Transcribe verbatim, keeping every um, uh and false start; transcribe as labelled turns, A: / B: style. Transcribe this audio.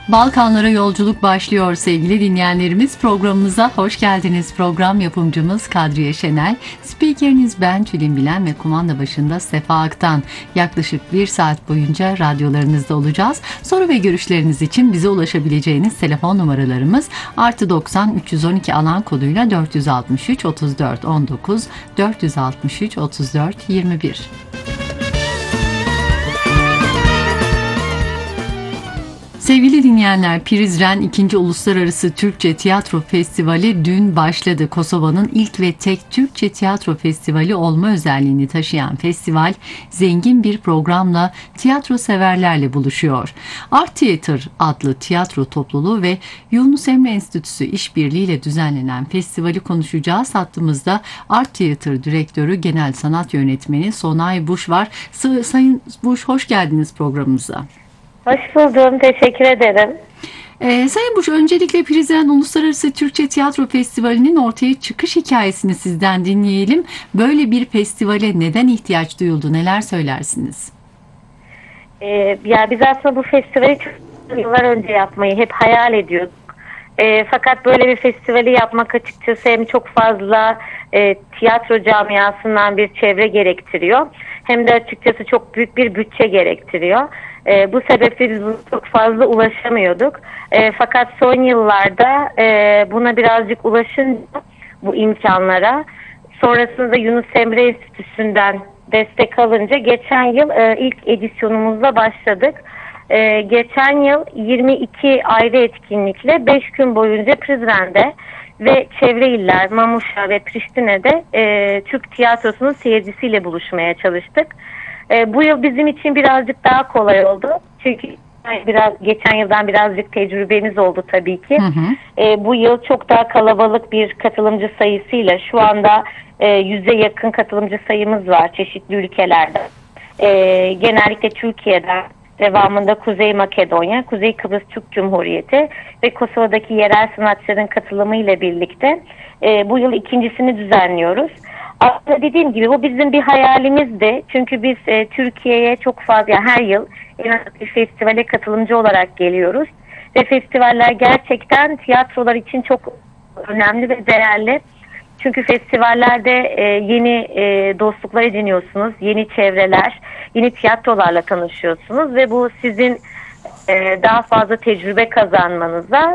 A: Balkanlara yolculuk başlıyor sevgili dinleyenlerimiz. Programımıza hoş geldiniz. Program yapımcımız Kadriye Şenel, spikeriniz ben Tülin Bilen ve kumanda başında Sefa Aktan. Yaklaşık bir saat boyunca radyolarınızda olacağız. Soru ve görüşleriniz için bize ulaşabileceğiniz telefon numaralarımız artı doksan üç yüz on iki alan koduyla dört yüz altmış üç otuz dört on dokuz, dört yüz altmış üç otuz dört yirmi bir. Sevgili dinleyenler, Prizren ikinci. Uluslararası Türkçe Tiyatro Festivali dün başladı. Kosova'nın ilk ve tek Türkçe tiyatro festivali olma özelliğini taşıyan festival, zengin bir programla tiyatro severlerle buluşuyor. Art Theater adlı tiyatro topluluğu ve Yunus Emre Enstitüsü işbirliğiyle düzenlenen festivali konuşacağız. Hattımızda Art Theater Direktörü, Genel Sanat Yönetmeni Sonay Buş var. Sayın Buş, hoş geldiniz programımıza.
B: Hoş buldum, teşekkür ederim.
A: Ee, Sayın Buş, öncelikle Prizren Uluslararası Türkçe Tiyatro Festivali'nin ortaya çıkış hikayesini sizden dinleyelim. Böyle bir festivale neden ihtiyaç duyuldu, neler söylersiniz?
B: Ee, ya biz aslında bu festivali çok yıllar önce yapmayı hep hayal ediyorduk. E, fakat böyle bir festivali yapmak açıkçası hem çok fazla e, tiyatro camiasından bir çevre gerektiriyor, hem de açıkçası çok büyük bir bütçe gerektiriyor. E, bu sebeple biz çok fazla ulaşamıyorduk. E, fakat son yıllarda e, buna birazcık ulaşınca bu imkanlara, sonrasında Yunus Emre Enstitüsü'nden destek alınca geçen yıl e, ilk edisyonumuzla başladık. Ee, geçen yıl yirmi iki ayrı etkinlikle beş gün boyunca Prizren'de ve çevre iller Mamuşa ve Priştine'de e, Türk tiyatrosunun seyircisiyle buluşmaya çalıştık. E, bu yıl bizim için birazcık daha kolay oldu. Çünkü biraz geçen yıldan birazcık tecrübemiz oldu tabii ki. Hı hı. E, bu yıl çok daha kalabalık bir katılımcı sayısıyla, şu anda e, yüze yakın katılımcı sayımız var çeşitli ülkelerde. E, genellikle Türkiye'den, devamında Kuzey Makedonya, Kuzey Kıbrıs Türk Cumhuriyeti ve Kosova'daki yerel sanatçıların katılımıyla birlikte e, bu yıl ikincisini düzenliyoruz. Aslında dediğim gibi bu bizim bir hayalimizdi. Çünkü biz e, Türkiye'ye çok fazla, yani her yıl en az bir festivale katılımcı olarak geliyoruz. Ve festivaller gerçekten tiyatrolar için çok önemli ve değerli. Çünkü festivallerde e, yeni e, dostluklar ediniyorsunuz, yeni çevreler, yeni tiyatrolarla tanışıyorsunuz ve bu sizin e, daha fazla tecrübe kazanmanıza